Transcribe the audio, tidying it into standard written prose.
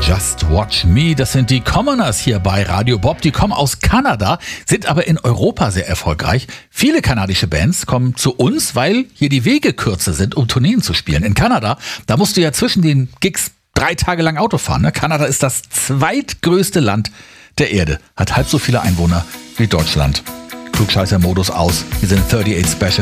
Just Watch Me, das sind die Commoners hier bei Radio Bob. Die kommen aus Kanada, sind aber in Europa sehr erfolgreich. Viele kanadische Bands kommen zu uns, weil hier die Wege kürzer sind, um Tourneen zu spielen. In Kanada, da musst du ja zwischen den Gigs 3 Tage lang Auto fahren. Ne? Kanada ist das zweitgrößte Land der Erde, hat halb so viele Einwohner wie Deutschland. Klugscheißer-Modus aus. Wir sind 38 Special.